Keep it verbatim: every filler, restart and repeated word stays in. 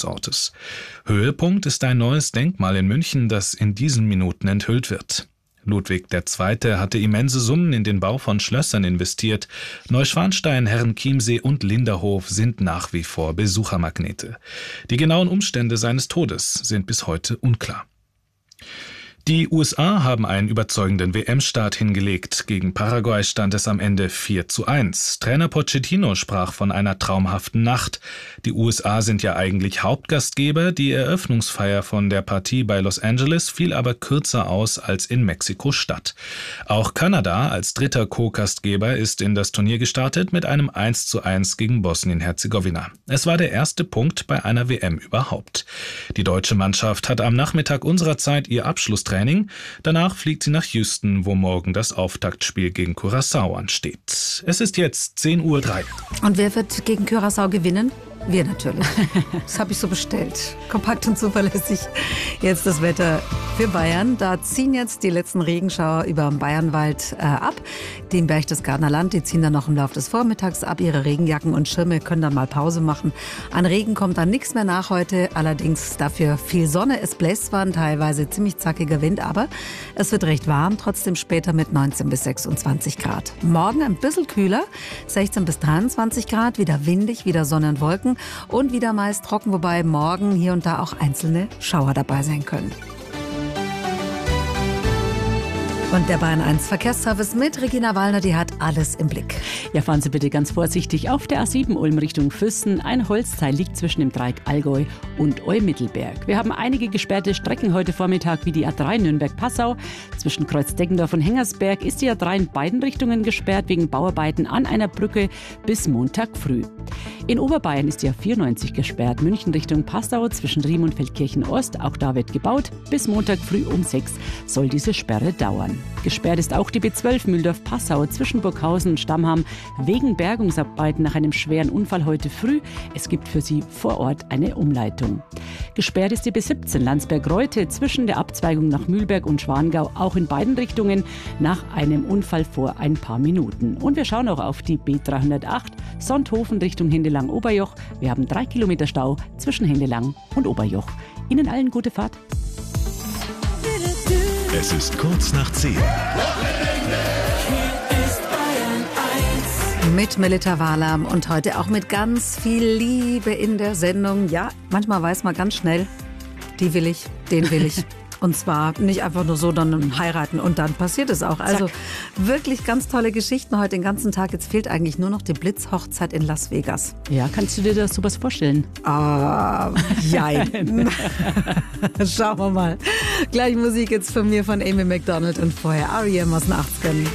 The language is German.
Ausstellungsortes. Höhepunkt ist ein neues Denkmal in München, das in diesen Minuten enthüllt wird. Ludwig der Zweite hatte immense Summen in den Bau von Schlössern investiert. Neuschwanstein, Herrenchiemsee und Linderhof sind nach wie vor Besuchermagnete. Die genauen Umstände seines Todes sind bis heute unklar. Die U S A haben einen überzeugenden W M-Start hingelegt. Gegen Paraguay stand es am Ende vier zu eins. Trainer Pochettino sprach von einer traumhaften Nacht. Die U S A sind ja eigentlich Hauptgastgeber. Die Eröffnungsfeier von der Partie bei Los Angeles fiel aber kürzer aus als in Mexiko-Stadt. Auch Kanada als dritter Co-Gastgeber ist in das Turnier gestartet mit einem eins zu eins gegen Bosnien-Herzegowina. Es war der erste Punkt bei einer W M überhaupt. Die deutsche Mannschaft hat am Nachmittag unserer Zeit ihr Abschlusstraining. Danach fliegt sie nach Houston, wo morgen das Auftaktspiel gegen Curaçao ansteht. Es ist jetzt zehn Uhr drei. Und wer wird gegen Curaçao gewinnen? Wir natürlich. Das habe ich so bestellt. Kompakt und zuverlässig. Jetzt das Wetter für Bayern. Da ziehen jetzt die letzten Regenschauer über den Bayernwald äh, ab. Den Berchtesgadener Land, die ziehen dann noch im Laufe des Vormittags ab. Ihre Regenjacken und Schirme können dann mal Pause machen. An Regen kommt dann nichts mehr nach heute. Allerdings dafür viel Sonne. Es bläst zwar ein teilweise ziemlich zackiger Wind, aber es wird recht warm. Trotzdem später mit neunzehn bis sechsundzwanzig Grad. Morgen ein bisschen kühler. sechzehn bis dreiundzwanzig Grad. Wieder windig, wieder Sonne und Wolken. Und wieder meist trocken, wobei morgen hier und da auch einzelne Schauer dabei sein können. Und der Bayern eins Verkehrsservice mit Regina Wallner, die hat alles im Blick. Ja, fahren Sie bitte ganz vorsichtig auf der A sieben Ulm Richtung Füssen. Ein Holzteil liegt zwischen dem Dreieck Allgäu und Olmittelberg. Wir haben einige gesperrte Strecken heute Vormittag, wie die A drei Nürnberg-Passau. Zwischen Kreuz-Deggendorf und Hengersberg ist die A drei in beiden Richtungen gesperrt wegen Bauarbeiten an einer Brücke bis Montag früh. In Oberbayern ist die A vierundneunzig gesperrt, München Richtung Passau zwischen Riem und Feldkirchen-Ost. Auch da wird gebaut. Bis Montag früh um sechs soll diese Sperre dauern. Gesperrt ist auch die B zwölf Mühldorf-Passau zwischen Burghausen und Stammham wegen Bergungsarbeiten nach einem schweren Unfall heute früh. Es gibt für sie vor Ort eine Umleitung. Gesperrt ist die B siebzehn Landsberg-Reute zwischen der Abzweigung nach Mühlberg und Schwangau, auch in beiden Richtungen nach einem Unfall vor ein paar Minuten. Und wir schauen auch auf die B dreihundertacht Sonthofen Richtung Hindelang-Oberjoch. Wir haben drei Kilometer Stau zwischen Hindelang und Oberjoch. Ihnen allen gute Fahrt. Es ist kurz nach zehn. Mit Melita Wahlam und heute auch mit ganz viel Liebe in der Sendung. Ja, manchmal weiß man ganz schnell, die will ich, den will ich. Und zwar nicht einfach nur so, dann heiraten und dann passiert es auch. Also Zack. Wirklich ganz tolle Geschichten heute den ganzen Tag. Jetzt fehlt eigentlich nur noch die Blitzhochzeit in Las Vegas. Ja, kannst du dir das sowas vorstellen? Ah, jein. Schauen wir mal. Gleich Musik jetzt von mir, von Amy Macdonald und vorher R E M aus den achtzigern.